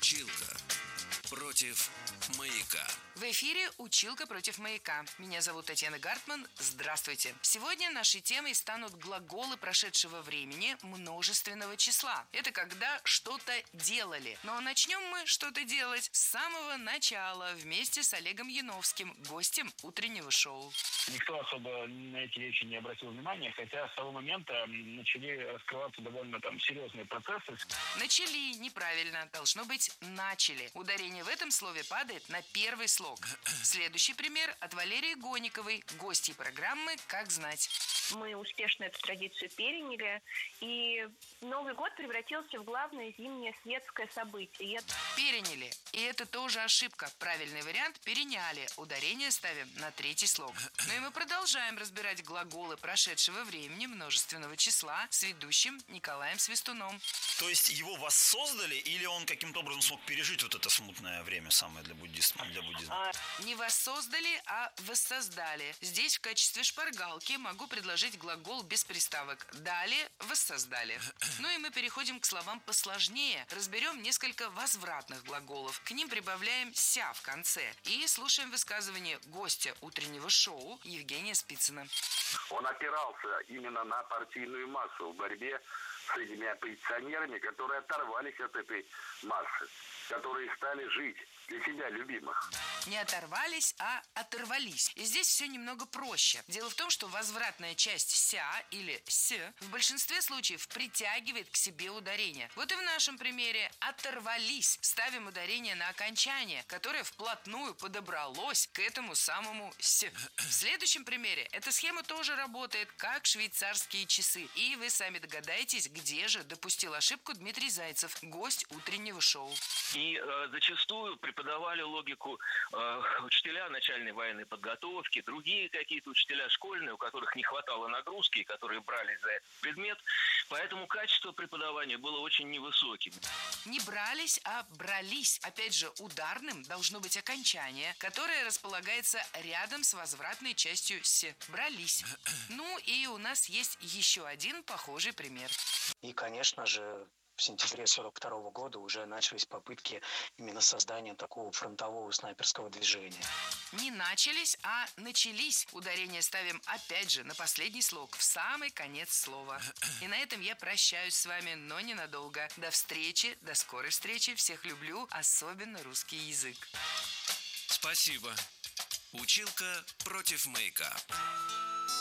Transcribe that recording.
Училка против маяка. В эфире «Училка против маяка». Меня зовут Татьяна Гартман. Здравствуйте. Сегодня нашей темой станут глаголы прошедшего времени множественного числа. Это когда что-то делали. Но начнем мы что-то делать с самого начала вместе с Олегом Яновским, гостем утреннего шоу. Никто особо на эти вещи не обратил внимания, хотя с того момента начали раскрываться довольно серьезные процессы. Начали неправильно. Должно быть начали. Ударение в этом слове падает на первый слог. Следующий пример от Валерии Гониковой, гостьей программы «Как знать». Мы успешно эту традицию переняли, и Новый год превратился в главное зимнее светское событие. Переняли. И это тоже ошибка. Правильный вариант – переняли. Ударение ставим на третий слог. Ну и мы продолжаем разбирать глаголы прошедшего времени множественного числа с ведущим Николаем Свистуном. То есть его воссоздали, или он каким-то образом смог пережить вот это смутное время самое для буддизма? Не воссоздали, а воссоздали. Здесь в качестве шпаргалки могу предложить глагол без приставок. Дали, воссоздали. Ну и мы переходим к словам посложнее. Разберем несколько возвратных глаголов. К ним прибавляем «ся» в конце. И слушаем высказывание гостя утреннего шоу Евгения Спицына. Он опирался именно на партийную массу в борьбе с этими оппозиционерами, которые оторвались от этой массы, которые стали жить для себя любимых. Не оторвались, а оторвались. И здесь все немного проще. Дело в том, что возвратная часть «ся» или «с» в большинстве случаев притягивает к себе ударение. Вот и в нашем примере «оторвались» ставим ударение на окончание, которое вплотную подобралось к этому самому «с». В следующем примере эта схема тоже работает, как швейцарские часы. И вы сами догадаетесь, где же допустил ошибку Дмитрий Зайцев, гость утреннего шоу. И зачастую преподавали логику учителя начальной военной подготовки, другие какие-то учителя школьные, у которых не хватало нагрузки, и которые брались за этот предмет. Поэтому качество преподавания было очень невысоким. Не брались, а брались. Опять же, ударным должно быть окончание, которое располагается рядом с возвратной частью «с». Брались. Ну и у нас есть еще один похожий пример. И, конечно же, в сентябре 1942 года уже начались попытки именно создания такого фронтового снайперского движения. Не начались, а начались. Ударение ставим опять же на последний слог, в самый конец слова. И на этом я прощаюсь с вами, но ненадолго. До встречи, до скорой встречи. Всех люблю, особенно русский язык. Спасибо. Училка против маяка.